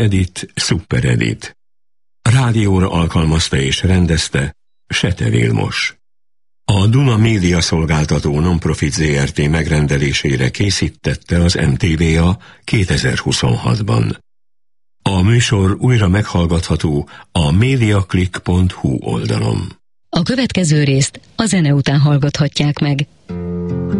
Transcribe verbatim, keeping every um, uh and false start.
Edit, Super Edit. Rádióra alkalmazta és rendezte Sete Vilmos. A Duna Média Szolgáltató Nonprofit zé er té megrendelésére készítette az em té vé á kétezer-huszonhatban. A műsor újra meghallgatható a mediaclick pont hu oldalon. A következő részt a zene után hallgathatják meg.